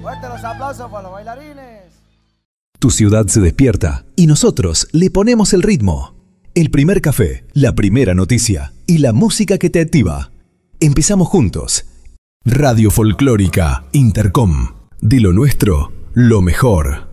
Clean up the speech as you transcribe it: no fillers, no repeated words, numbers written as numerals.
Fuerte los aplausos para los bailarines. Tu ciudad se despierta y nosotros le ponemos el ritmo. El primer café, la primera noticia y la música que te activa. Empezamos juntos. Radio Folclórica Intercom. De lo nuestro, lo mejor.